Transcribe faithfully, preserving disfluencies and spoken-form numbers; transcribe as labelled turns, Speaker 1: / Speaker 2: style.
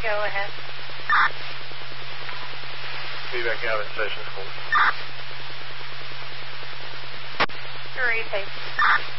Speaker 1: Go ahead.
Speaker 2: Feedback out in session four.
Speaker 1: Three, take.